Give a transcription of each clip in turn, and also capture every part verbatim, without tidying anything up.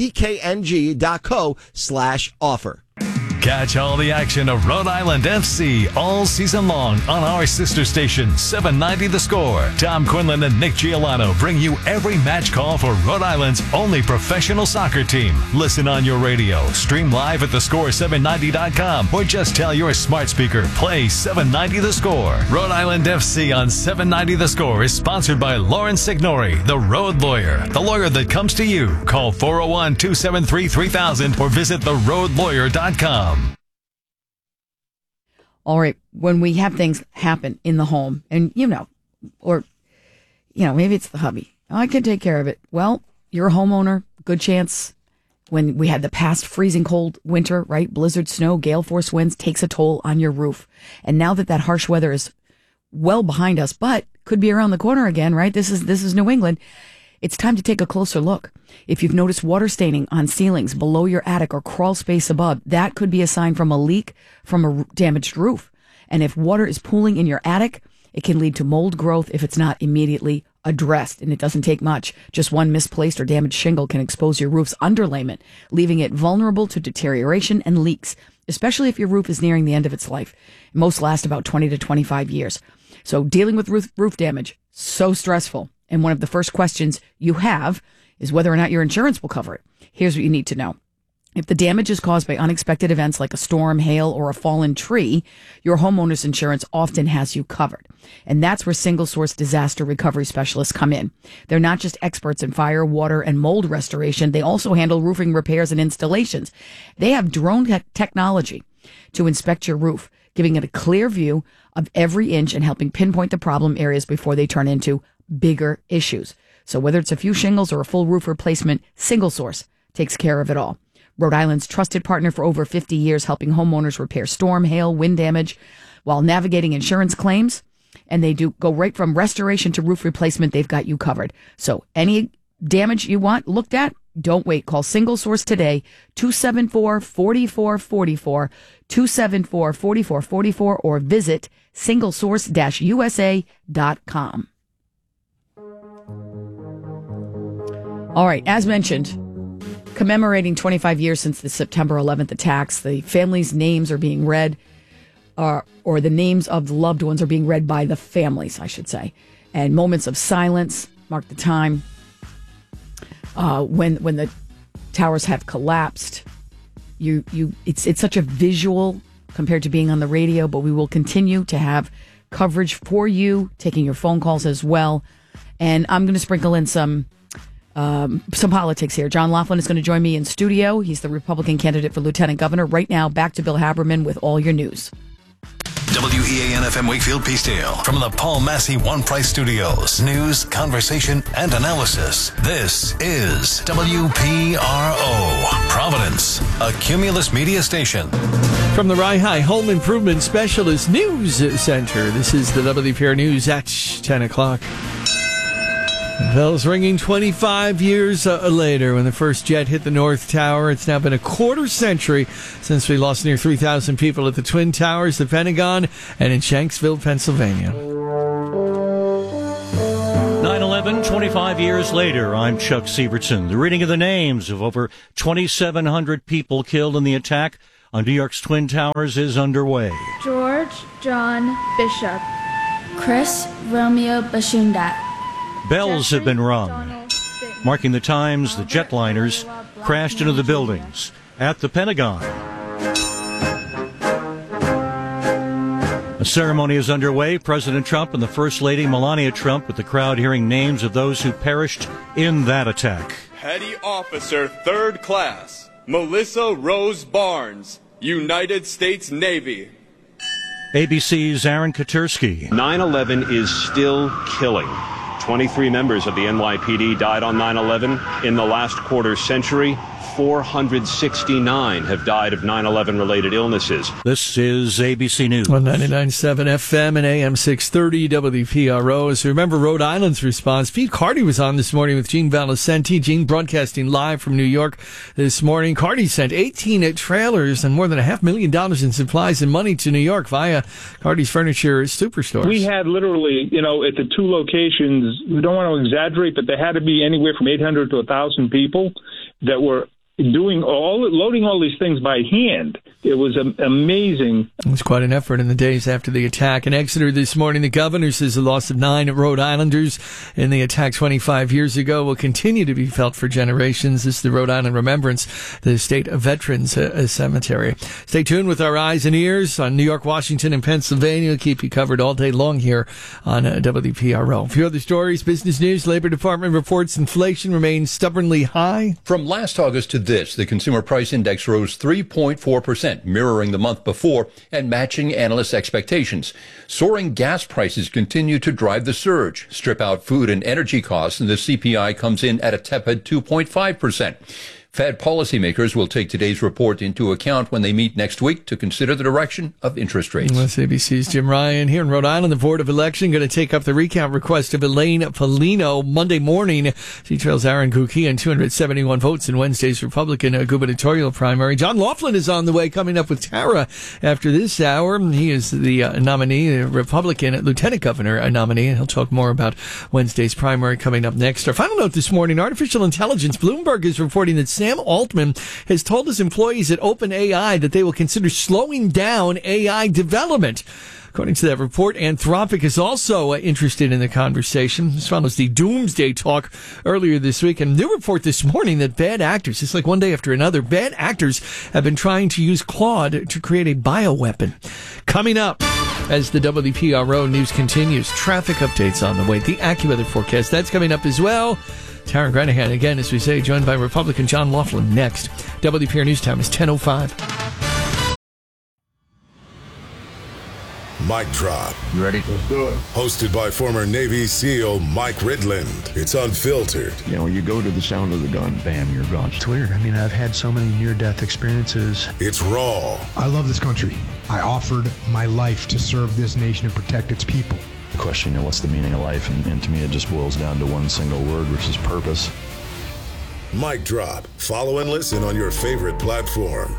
B K N G dot co slash offer. Catch all the action of Rhode Island F C all season long on our sister station, seven ninety The Score. Tom Quinlan and Nick Giolano bring you every match call for Rhode Island's only professional soccer team. Listen on your radio, stream live at the score seven ninety dot com, or just tell your smart speaker, play seven ninety The Score. Rhode Island F C on seven ninety The Score is sponsored by Lawrence Signori, the road lawyer, the lawyer that comes to you. Call four oh one, two seven three, three thousand or visit the road lawyer dot com. All right, when we have things happen in the home, and you know, or, you know, maybe it's the hubby. Oh, I can take care of it. Well, you're a homeowner, good chance when we had the past freezing cold winter, right? Blizzard, snow, gale force winds takes a toll on your roof. And now that that harsh weather is well behind us, but could be around the corner again, right? This is, this is New England. It's time to take a closer look. If you've noticed water staining on ceilings below your attic or crawl space above, that could be a sign from a leak from a damaged roof. And if water is pooling in your attic, it can lead to mold growth if it's not immediately addressed. And it doesn't take much. Just one misplaced or damaged shingle can expose your roof's underlayment, leaving it vulnerable to deterioration and leaks, especially if your roof is nearing the end of its life. Most last about twenty to twenty-five years. So dealing with roof, roof damage, so stressful. And one of the first questions you have is whether or not your insurance will cover it. Here's what you need to know. If the damage is caused by unexpected events like a storm, hail, or a fallen tree, your homeowner's insurance often has you covered. And that's where Single Source Disaster Recovery Specialists come in. They're not just experts in fire, water, and mold restoration. They also handle roofing repairs and installations. They have drone te- technology to inspect your roof, giving it a clear view of every inch and helping pinpoint the problem areas before they turn into bigger issues. So whether it's a few shingles or a full roof replacement, Single Source takes care of it all. Rhode Island's trusted partner for over fifty years, helping homeowners repair storm, hail, wind damage while navigating insurance claims. And they do go right from restoration to roof replacement. They've got you covered. So any damage you want looked at, don't wait. Call Single Source today, two seven four, four four four four, two seven four, four four four four, or visit single source dash u s a dot com. All right, as mentioned, commemorating twenty-five years since the September eleventh attacks, the families' names are being read, uh, or the names of the loved ones are being read by the families, I should say. And moments of silence mark the time uh, when when the towers have collapsed. You you, it's it's such a visual compared to being on the radio, but we will continue to have coverage for you, taking your phone calls as well. And I'm going to sprinkle in some. Um, some politics here. John Laughlin is going to join me in studio. He's the Republican candidate for lieutenant governor. Right now, back to Bill Haberman with all your news. W E A N F M Wakefield Peacedale from the Paul Massey One Price Studios. News, conversation, and analysis. This is W P R O, Providence, a Cumulus media station. From the Rye High Home Improvement Specialist News Center, this is the W P R News at ten o'clock. Bells ringing twenty-five years uh, later when the first jet hit the North Tower. It's now been a quarter century since we lost near three thousand people at the Twin Towers, the Pentagon, and in Shanksville, Pennsylvania. nine eleven, twenty-five years later, I'm Chuck Sievertson. The reading of the names of over twenty-seven hundred people killed in the attack on New York's Twin Towers is underway. George John Bishop. Chris Romeo Bashundat. Bells have been rung, marking the times the jetliners crashed into the buildings at the Pentagon. A ceremony is underway. President Trump and the First Lady Melania Trump, with the crowd hearing names of those who perished in that attack. Petty Officer Third Class Melissa Rose Barnes, United States Navy. A B C's Aaron Katersky. nine eleven is still killing. twenty-three members of the N Y P D died on nine eleven. In the last quarter century, four hundred sixty-nine have died of nine eleven related illnesses. This is A B C News. On ninety-nine point seven F M and A M six thirty W P R O. As you remember, Rhode Island's response. Pete Carty was on this morning with Gene Valicenti. Gene broadcasting live from New York this morning. Carty sent eighteen trailers and more than a half million dollars in supplies and money to New York via Carty's Furniture Superstores. We had literally, you know, at the two locations, we don't want to exaggerate, but there had to be anywhere from eight hundred to one thousand people that were doing all, loading all these things by hand. It was am- amazing. It was quite an effort in the days after the attack. In Exeter this morning, the governor says the loss of nine Rhode Islanders in the attack twenty-five years ago will continue to be felt for generations. This is the Rhode Island Remembrance, the State Veterans uh, Cemetery. Stay tuned with our eyes and ears on New York, Washington, and Pennsylvania. We'll keep you covered all day long here on uh, W P R O. A few other stories, business news. Labor Department reports inflation remains stubbornly high. From last August to this, the Consumer Price Index rose three point four percent, mirroring the month before and matching analysts' expectations. Soaring gas prices continue to drive the surge. Strip out food and energy costs, and the C P I comes in at a tepid two point five percent. Fed policymakers will take today's report into account when they meet next week to consider the direction of interest rates. That's A B C's Jim Ryan. Here in Rhode Island, the Board of Election going to take up the recount request of Elaine Polino Monday morning. She trails Aaron Kuki on two hundred seventy-one votes in Wednesday's Republican uh, gubernatorial primary. John Laughlin is on the way, coming up with Tara after this hour. He is the uh, nominee, the Republican Lieutenant Governor uh, nominee, and he'll talk more about Wednesday's primary coming up next. Our final note this morning, artificial intelligence. Bloomberg is reporting that Sam Altman has told his employees at OpenAI that they will consider slowing down A I development. According to that report, Anthropic is also uh, interested in the conversation. This follows the doomsday talk earlier this week. And a new report this morning that bad actors, it's like one day after another, bad actors have been trying to use Claude to create a bioweapon. Coming up, as the W P R O news continues, traffic updates on the way, the AccuWeather forecast, that's coming up as well. Tara Granahan, again, as we say, joined by Republican John Laughlin next. W P R News Time is ten oh five. Mic Drop. You ready? Let's do it. Hosted by former Navy SEAL Mike Ridland. It's unfiltered. You know, you go to the sound of the gun, bam, you're gone. It's weird. I mean, I've had so many near-death experiences. It's raw. I love this country. I offered my life to serve this nation and protect its people. The question, you know, what's the meaning of life? And, and to me, it just boils down to one single word, which is purpose. Mic Drop. Follow and listen on your favorite platform.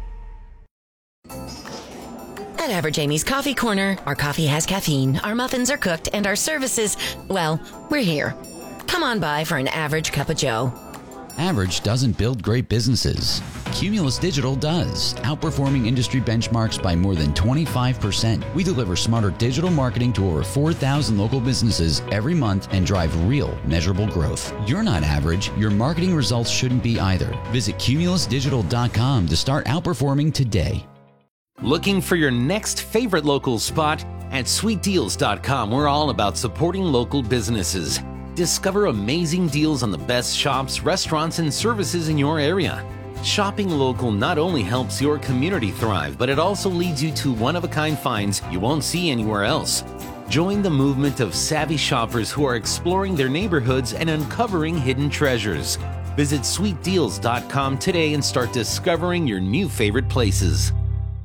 At Average Amy's Coffee Corner, our coffee has caffeine, our muffins are cooked, and our services, well, we're here. Come on by for an average cup of joe. Average doesn't build great businesses. Cumulus Digital does, outperforming industry benchmarks by more than twenty-five percent. We deliver smarter digital marketing to over four thousand local businesses every month and drive real, measurable growth. You're not average. Your marketing results shouldn't be either. Visit cumulus digital dot com to start outperforming today. Looking for your next favorite local spot? At sweet deals dot com, we're all about supporting local businesses. Discover amazing deals on the best shops, restaurants, and services in your area. Shopping local not only helps your community thrive, but it also leads you to one-of-a-kind finds you won't see anywhere else. Join the movement of savvy shoppers who are exploring their neighborhoods and uncovering hidden treasures. Visit sweet deals dot com today and start discovering your new favorite places.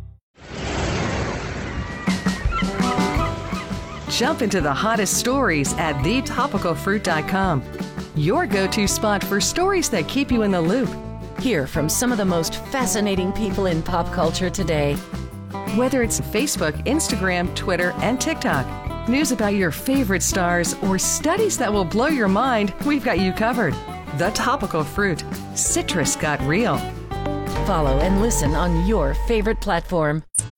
Jump into the hottest stories at the topical fruit dot com. Your go-to spot for stories that keep you in the loop. Hear from some of the most fascinating people in pop culture today. Whether it's Facebook, Instagram, Twitter, and TikTok, news about your favorite stars, or studies that will blow your mind, we've got you covered. The Topical Fruit. Citrus got real. Follow and listen on your favorite platform.